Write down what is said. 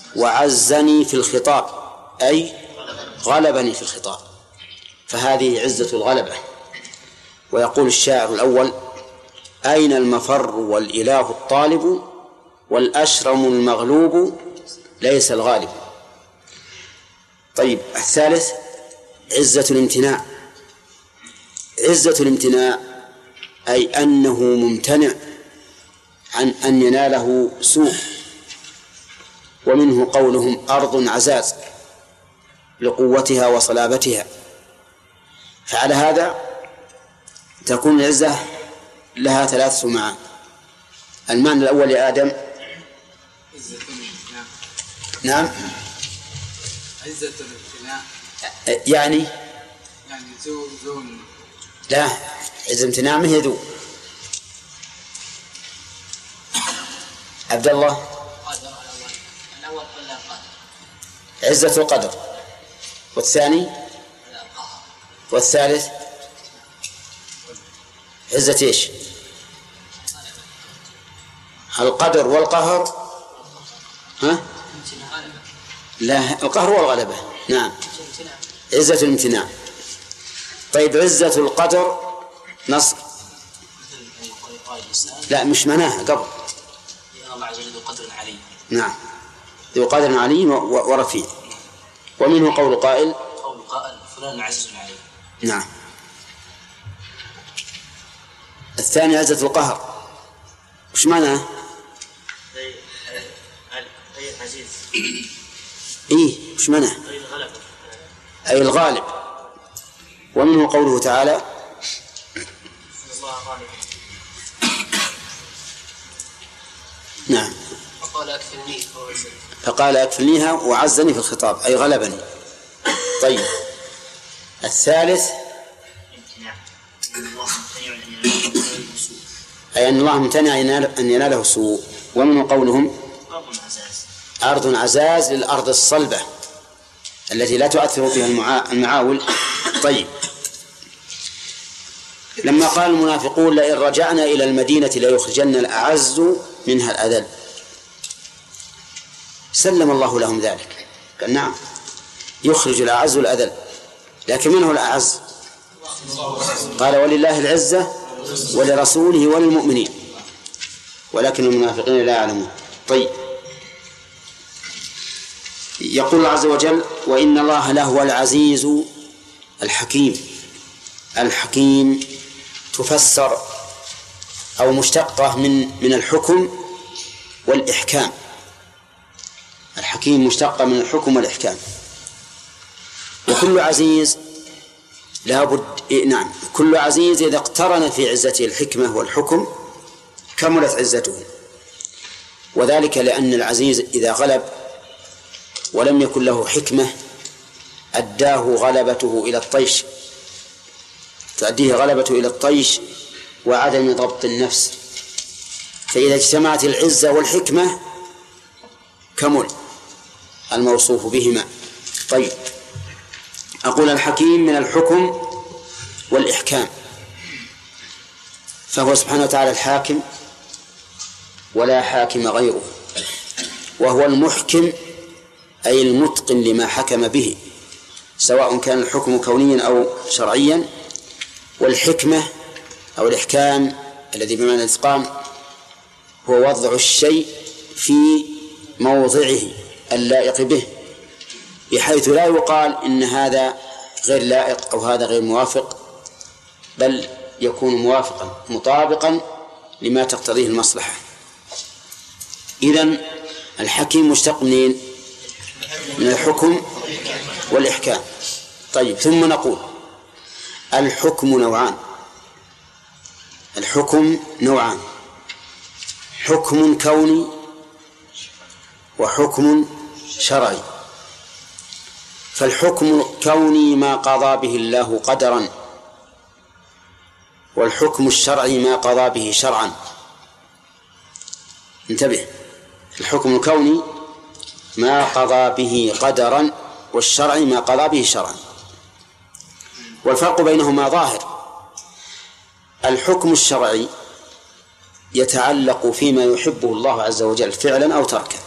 وعزني في الخطاب أي غلبني في الخطاب، فهذه عزة الغلبة. ويقول الشاعر الأول: أين المفر والإله الطالب والأشرم المغلوب ليس الغالب. طيب، الثالث عزة الامتناع. عزة الامتناع أي أنه ممتنع عن أن يناله سوء، ومنه قولهم أرض عزاز لقوتها وصلابتها. فعلى هذا تكون العزة لها ثلاثة معان. المعنى الأول يا آدم. نعم، عزة الامتناع يعني ذو لا، عزة الامتناع ما هي ذو. عبد الله. الأول قلنا قادر. عزة القدر. والثاني والثالث عزة ايش؟ القدر والقهر. ها؟ لا، القهر والغلبة. نعم، عزة الامتناع. طيب، عزة القدر نصر. لا، مش معناها قبل. الله عز وجل ذو قدر علي. نعم، ذو قدر علي ورفيع. ومنه قول قائل فلان عزيز علي. نعم. الثاني عزة القهر، وش معناه؟ أي عزيز. إيه، وش معناه؟ أي الغالب. ومنه قوله تعالى: الله غالب. نعم. فقال أكفلنيها وعزني في الخطاب أي غلبني. طيب، الثالث أي أن الله امتنع أن يناله سوء. ومنه قولهم أرض عزاز للأرض الصلبة التي لا تؤثر فيها المعاول. طيب، لما قال المنافقون: لئن رجعنا إلى المدينة ليخرجن الأعز منها الأذل، سلم الله لهم ذلك، قال: نعم، يخرج الأعز الأذل، لكن من هو الأعز؟ قال: ولله العزة ولرسوله وللمؤمنين ولكن المنافقين لا يعلمون. طيب، يقول الله عز وجل: وإن الله لهو العزيز الحكيم. الحكيم تفسر أو مشتقة من الحكم والإحكام. الحكيم مشتقة من الحكم والإحكام. وكل عزيز لابد، نعم، كل عزيز إذا اقترن في عزته الحكمة والحكم كملت عزته. وذلك لأن العزيز إذا غلب ولم يكن له حكمة أداه غلبته إلى الطيش، تؤديه غلبته إلى الطيش وعدم ضبط النفس. فإذا اجتمعت العزة والحكمة كمل الموصوف بهما. طيب، أقول الحكيم من الحكم والإحكام، فهو سبحانه وتعالى الحاكم ولا حاكم غيره، وهو المحكم أي المتقن لما حكم به، سواء كان الحكم كونيا أو شرعيا. والحكمة أو الإحكام الذي بمعنى الإتقان هو وضع الشيء في موضعه اللائق به، بحيث لا يقال إن هذا غير لائق أو هذا غير موافق، بل يكون موافقا مطابقا لما تقتضيه المصلحة. إذن الحكيم مشتق من الحكم والإحكام. طيب، ثم نقول الحكم نوعان. الحكم نوعان: حكم كوني وحكم شرعي. فالحكم الكوني ما قضى به الله قدرا، والحكم الشرعي ما قضى به شرعا. انتبه، الحكم الكوني ما قضى به قدرا، والشرعي ما قضى به شرعا، والفرق بينهما ظاهر. الحكم الشرعي يتعلق فيما يحبه الله عز وجل فعلا أو تركا،